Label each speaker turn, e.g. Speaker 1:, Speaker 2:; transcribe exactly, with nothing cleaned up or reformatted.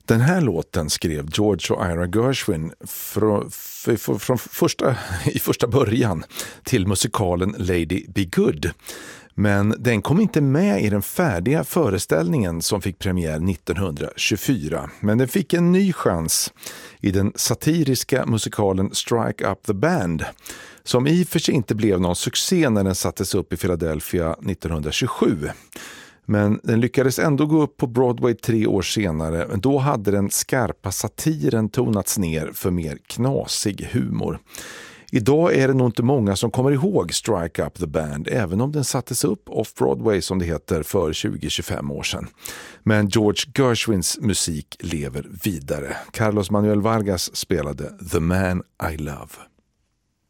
Speaker 1: Den här låten skrev George och Ira Gershwin från, från, från första, i första början till musikalen Lady Be Good. Men den kom inte med i den färdiga föreställningen som fick premiär nittonhundratjugofyra. Men den fick en ny chans i den satiriska musikalen Strike Up the Band, som i och för sig inte blev någon succé när den sattes upp i Philadelphia nittonhundratjugosju. Men den lyckades ändå gå upp på Broadway tre år senare, men då hade den skarpa satiren tonats ner för mer knasig humor. Idag är det nog inte många som kommer ihåg Strike Up the Band, även om den sattes upp off-Broadway som det heter för tjugo till tjugofem år sedan. Men George Gershwins musik lever vidare. Carlos Manuel Vargas spelade The Man I Love.